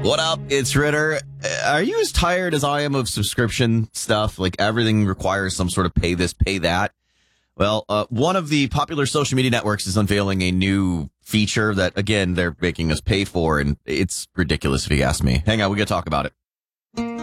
What up? It's Ritter. Are you as tired as I am of subscription stuff? Like everything requires some sort of pay this, pay that. Well, one of the popular social media networks is unveiling a new feature that, again, they're making us pay for, and it's ridiculous if you ask me. Hang on, we got to talk about it.